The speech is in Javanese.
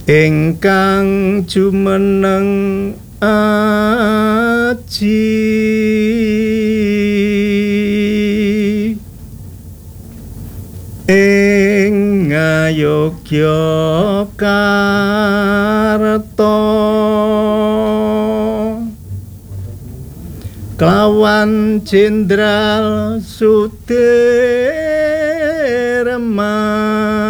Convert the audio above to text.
ingkang jumeneng aji ing Ngayogyakarta klawan Jenderal Sudirman